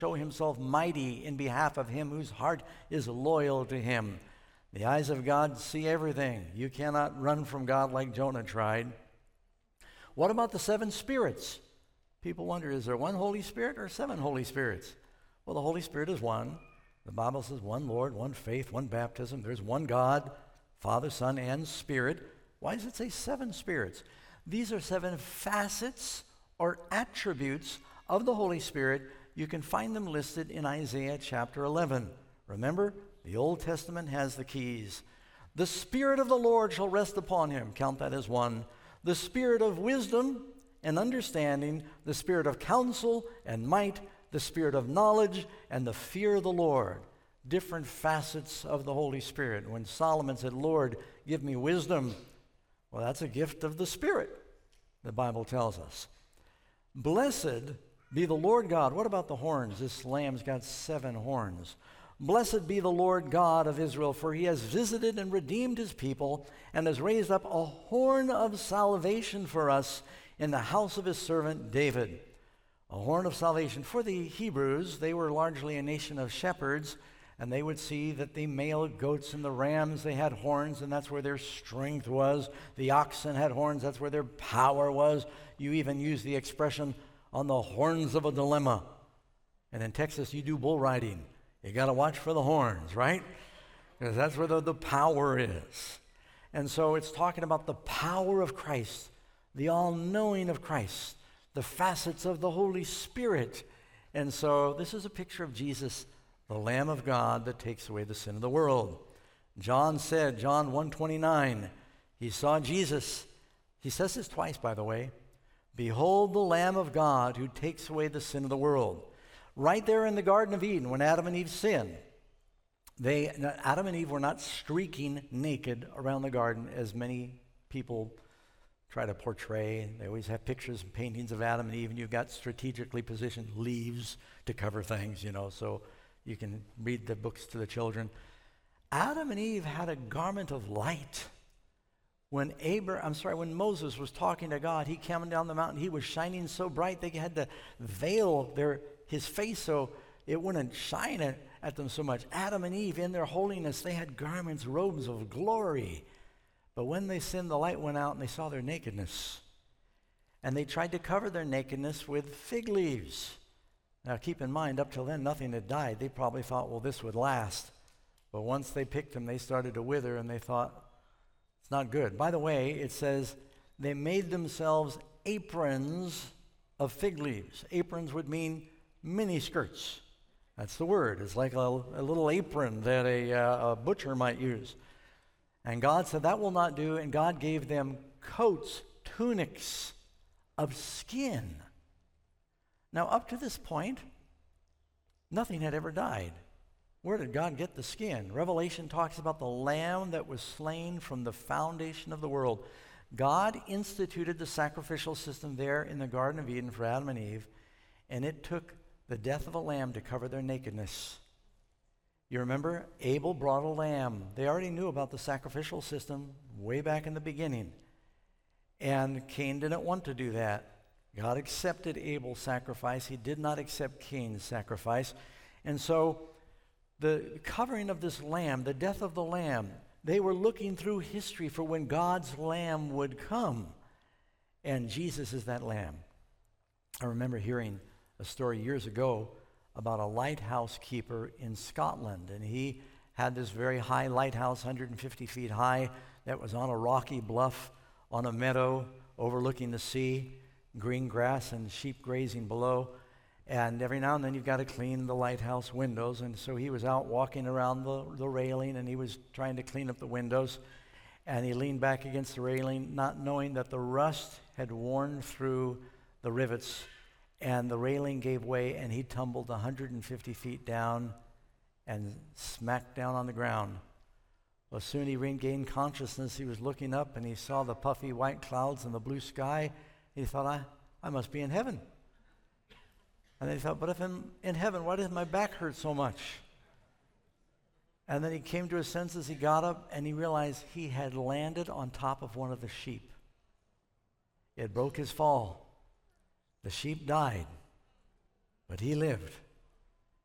show himself mighty in behalf of him whose heart is loyal to him. The eyes of God see everything. You cannot run from God like Jonah tried. What about the 7 spirits? People wonder, is there one Holy Spirit or 7 Holy Spirits? Well, the Holy Spirit is one. The Bible says one Lord, one faith, one baptism. There's one God, Father, Son, and Spirit. Why does it say 7 spirits? These are 7 facets or attributes of the Holy Spirit. You can find them listed in Isaiah chapter 11. Remember, the Old Testament has the keys. The Spirit of the Lord shall rest upon him. Count that as 1. The Spirit of wisdom and understanding, the Spirit of counsel and might, the Spirit of knowledge and the fear of the Lord. Different facets of the Holy Spirit. When Solomon said, Lord, give me wisdom, well, that's a gift of the Spirit, the Bible tells us. Blessed be the Lord God. What about the horns? This lamb's got 7 horns. Blessed be the Lord God of Israel, for he has visited and redeemed his people and has raised up a horn of salvation for us in the house of his servant David. A horn of salvation. For the Hebrews, they were largely a nation of shepherds, and they would see that the male goats and the rams, they had horns, and that's where their strength was. The oxen had horns, that's where their power was. You even use the expression, on the horns of a dilemma. And in Texas, you do bull riding. You got to watch for the horns, right? Because that's where the power is. And so it's talking about the power of Christ, the all-knowing of Christ, the facets of the Holy Spirit. And so this is a picture of Jesus, the Lamb of God that takes away the sin of the world. John said, John 1:29, he saw Jesus. He says this twice, by the way. Behold the Lamb of God who takes away the sin of the world. Right there in the Garden of Eden, when Adam and Eve sinned, Adam and Eve were not streaking naked around the garden as many people try to portray. They always have pictures and paintings of Adam and Eve, and you've got strategically positioned leaves to cover things, so you can read the books to the children. Adam and Eve had a garment of light. When Moses was talking to God, he came down the mountain, he was shining so bright they had to veil his face so it wouldn't shine at them so much. Adam and Eve, in their holiness, they had garments, robes of glory. But when they sinned, the light went out and they saw their nakedness. And they tried to cover their nakedness with fig leaves. Now keep in mind, up till then, nothing had died. They probably thought, well, this would last. But once they picked them, they started to wither, and they thought, it's not good. By the way, it says they made themselves aprons of fig leaves. Aprons would mean mini skirts. That's the word. It's like a little apron that a butcher might use. And God said that will not do, and God gave them coats, tunics of skin. Now, up to this point, nothing had ever died. Where did God get the skin? Revelation talks about the lamb that was slain from the foundation of the world. God instituted the sacrificial system there in the Garden of Eden for Adam and Eve, and it took the death of a lamb to cover their nakedness. You remember, Abel brought a lamb. They already knew about the sacrificial system way back in the beginning. And Cain didn't want to do that. God accepted Abel's sacrifice. He did not accept Cain's sacrifice. And so the covering of this lamb, the death of the lamb, they were looking through history for when God's lamb would come. And Jesus is that lamb. I remember hearing a story years ago about a lighthouse keeper in Scotland, and he had this very high lighthouse, 150 feet high, that was on a rocky bluff on a meadow overlooking the sea, green grass and sheep grazing below, and every now and then you've got to clean the lighthouse windows, and so he was out walking around the railing, and he was trying to clean up the windows, and he leaned back against the railing, not knowing that the rust had worn through the rivets, and the railing gave way, and he tumbled 150 feet down and smacked down on the ground. Well, soon he regained consciousness. He was looking up, and he saw the puffy white clouds and the blue sky. He thought, I must be in heaven. And then he thought, but if I'm in heaven, why does my back hurt so much? And then he came to his senses. He got up, and he realized he had landed on top of one of the sheep. It broke his fall. The sheep died, but he lived.